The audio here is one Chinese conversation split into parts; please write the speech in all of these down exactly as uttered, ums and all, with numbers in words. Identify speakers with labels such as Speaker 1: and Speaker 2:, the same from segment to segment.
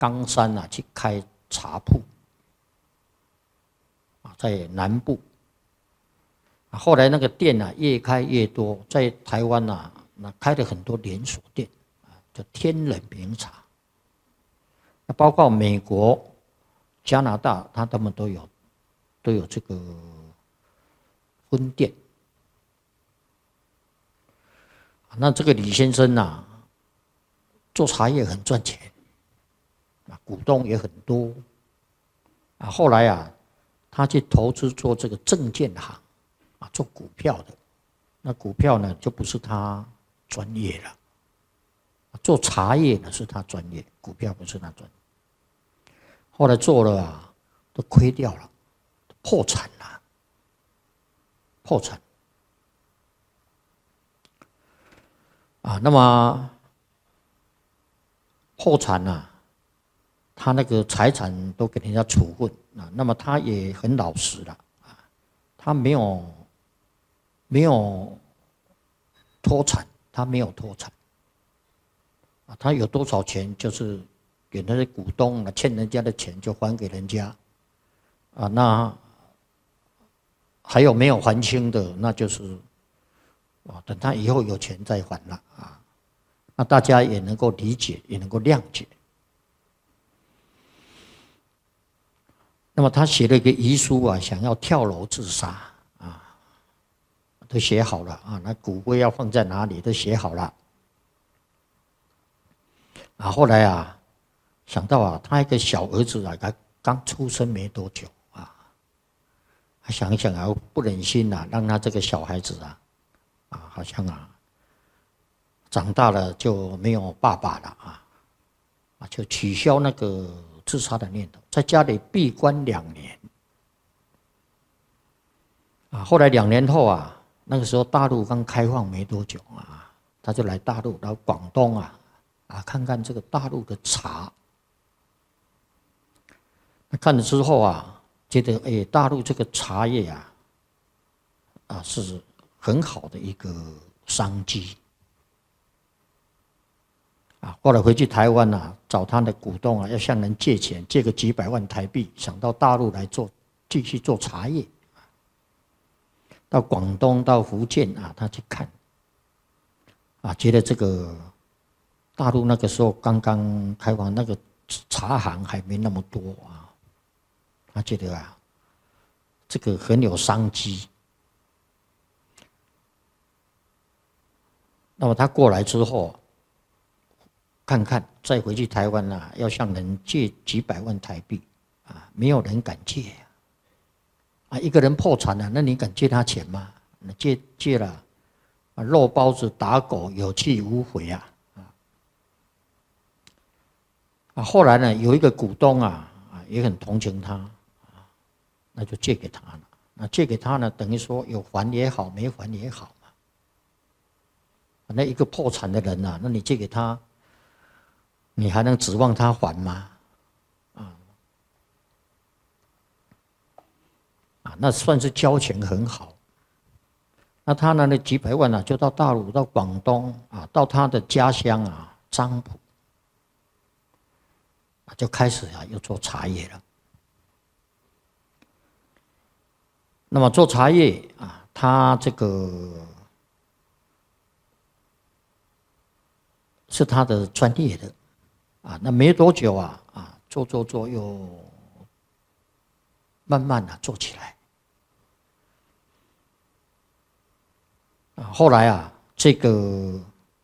Speaker 1: 冈山啊去开茶铺，啊，在南部。后来那个店啊越开越多，在台湾啊那开了很多连锁店，啊，叫天人茗茶。那包括美国、加拿大，它他们都有都有这个分店。那这个李先生啊，做茶叶很赚钱，啊，股东也很多，啊，后来啊，他去投资做这个证券行，啊，做股票的，那股票呢就不是他专业了，做茶叶呢是他专业，股票不是他专业。后来做了啊，都亏掉了，破产了，破产。啊，那么破产啊，他那个财产都给人家处分啊，那么他也很老实了啊，他没有没有脱产，他没有脱产啊，他有多少钱就是给那些股东啊，欠人家的钱就还给人家啊，那还有没有还清的，那就是啊，等他以后有钱再还了啊，那大家也能够理解，也能够谅解。那么他写了一个遗书啊，想要跳楼自杀啊，都写好了啊，那骨灰要放在哪里都写好了。啊，后来啊，想到啊，他一个小儿子啊，他刚出生没多久啊，他想一想啊，不忍心啊，让他这个小孩子啊，啊，好像啊，长大了就没有爸爸了啊，啊，就取消那个自杀的念头，在家里闭关两年。啊，后来两年后啊，那个时候大陆刚开放没多久啊，他就来大陆，到广东啊，啊，看看这个大陆的茶。那看了之后啊，觉得哎，大陆这个茶叶啊，啊是很好的一个商机。啊，后来回去台湾啊，找他的股东啊，要向人借钱，借个几百万台币，想到大陆来做，继续做茶叶。到广东、到福建啊，他去看，啊，觉得这个大陆那个时候刚刚开放，那个茶行还没那么多啊，他觉得啊，这个很有商机。那么他过来之后，看看再回去台湾啊，要向人借几百万台币啊，没有人敢借啊。啊，一个人破产了，那你敢借他钱吗？那借借了，啊，肉包子打狗，有去无回啊！啊，后来呢，有一个股东啊，啊，也很同情他，啊，那就借给他了。那借给他呢，等于说有还也好，没还也好嘛。那一个破产的人啊，那你借给他，你还能指望他还吗？啊，那算是交情很好。那他呢，那几百万啊，就到大陆、到广东啊，到他的家乡啊，漳浦，啊，就开始啊，又做茶叶了。那么做茶叶啊，他这个是他的专业的啊。那没多久啊，啊，做做做又慢慢的、啊、做起来。啊，后来啊，这个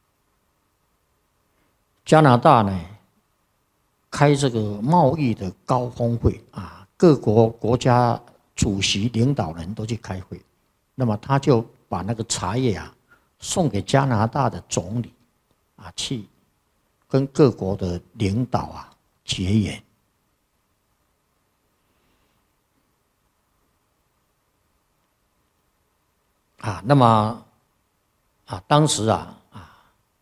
Speaker 1: 加拿大呢，开这个贸易的高峰会啊，各国国家主席、领导人都去开会，那么他就把那个茶叶啊送给加拿大的总理啊，去跟各国的领导啊结缘。啊，那么啊，当时啊啊，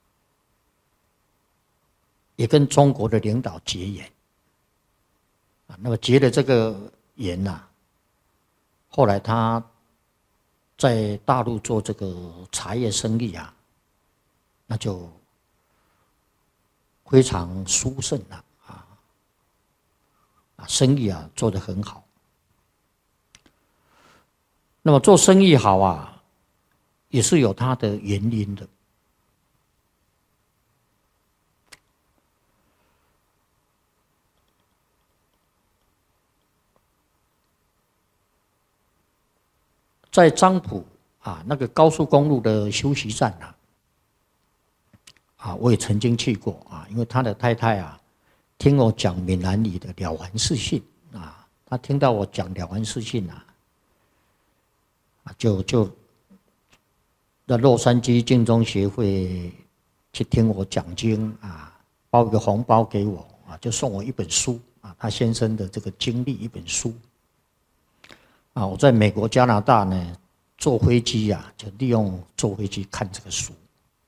Speaker 1: 也跟中国的领导结缘啊，那么结了这个缘呐、啊，后来他在大陆做这个茶叶生意啊，那就非常殊胜了啊。 生意啊做得很好。那么做生意好啊，也是有它的原因的。在漳浦啊，那个高速公路的休息站啊，啊，我也曾经去过啊，因为他的太太啊，听我讲闽南语的了凡四训啊，他听到我讲了凡四训啊，啊，就就在洛杉矶净宗协会去听我讲经啊，包一个红包给我啊，就送我一本书啊，他先生的这个经历一本书。啊，我在美国、加拿大呢，坐飞机啊，就利用坐飞机看这个书，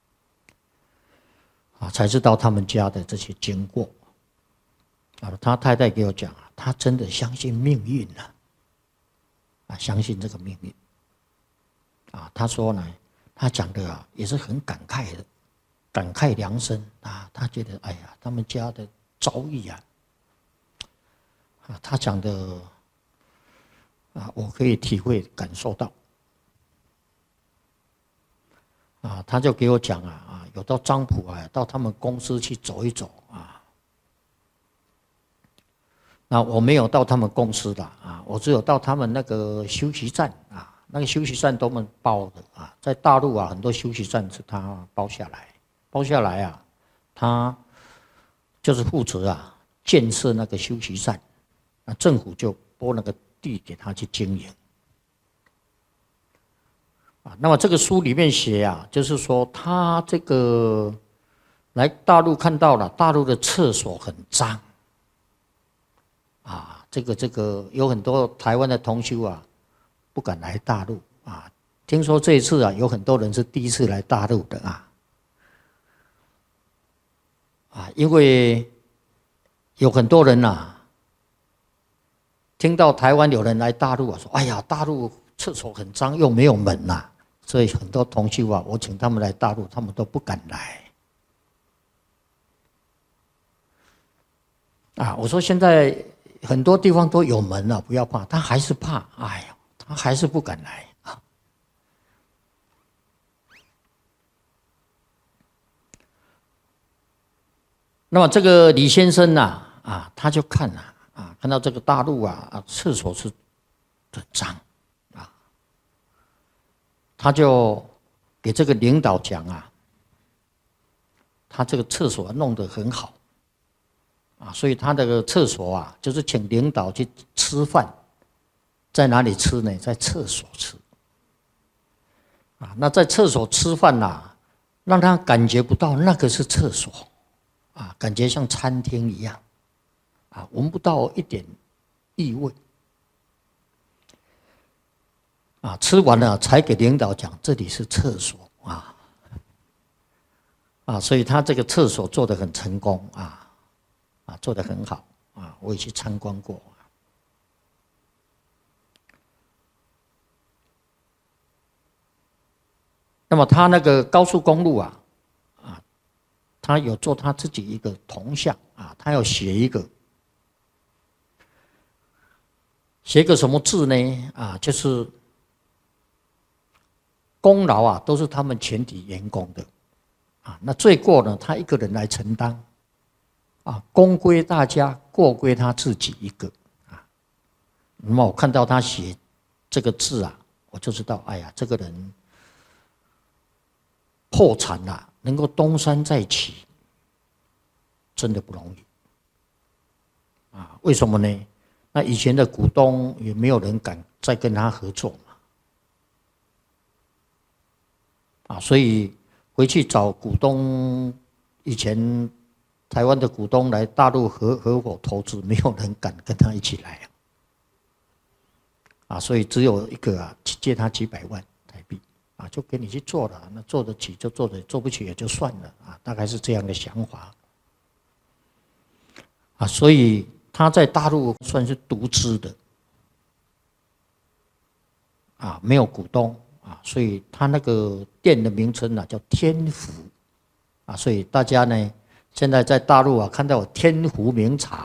Speaker 1: 啊，才知道他们家的这些经过。啊，他太太给我讲啊，他真的相信命运啊，啊，相信这个命运。啊，他说呢，他讲的啊，也是很感慨的，感慨良深啊。他觉得，哎呀，他们家的遭遇啊，啊，他讲的。啊，我可以体会感受到。啊，他就给我讲啊啊，有到漳浦啊，到他们公司去走一走啊。那我没有到他们公司的啊，我只有到他们那个休息站啊，那个休息站都们包的啊，在大陆啊，很多休息站是他包下来，包下来啊，他就是负责啊建设那个休息站，那政府就拨那个地给他去经营。啊，那么这个书里面写啊，就是说他这个来大陆看到了大陆的厕所很脏，啊，这个这个有很多台湾的同修啊，不敢来大陆啊。听说这一次啊，有很多人是第一次来大陆的啊，啊，因为有很多人呐、啊，听到台湾有人来大陆啊，说：“哎呀，大陆厕所很脏，又没有门呐、啊。”所以很多同修啊，我请他们来大陆，他们都不敢来。啊，我说现在很多地方都有门了，不要怕，他还是怕，哎呀，他还是不敢来啊。那么这个李先生呐、啊，啊，他就看啊，啊，看到这个大陆啊，啊，厕所是很脏。他就给这个领导讲啊，他这个厕所弄得很好，啊，所以他这个厕所啊，就是请领导去吃饭，在哪里吃呢？在厕所吃，啊，那在厕所吃饭呐、啊，让他感觉不到那个是厕所，啊，感觉像餐厅一样，啊，闻不到一点异味。啊，吃完了才给领导讲这里是厕所啊，啊，所以他这个厕所做得很成功啊，啊，做得很好啊，我也去参观过。那么他那个高速公路啊，啊，他有做他自己一个铜像啊，他要写一个，写个什么字呢？啊，就是。功劳啊，都是他们全体员工的，啊，那罪过呢，他一个人来承担，啊，功归大家，过归他自己一个，啊，那么我看到他写这个字啊，我就知道，哎呀，这个人破产了、啊，能够东山再起，真的不容易，啊，为什么呢？那以前的股东也没有人敢再跟他合作。啊，所以回去找股东，以前台湾的股东来大陆合合伙投资，没有人敢跟他一起来啊。啊，所以只有一个啊，借他几百万台币，啊，就给你去做了，那做得起就做得，做不起也就算了啊，大概是这样的想法。啊，所以他在大陆算是独资的，啊，没有股东。啊，所以他那个店的名称呢、啊、叫天福，啊，所以大家呢现在在大陆啊看到有天福茗茶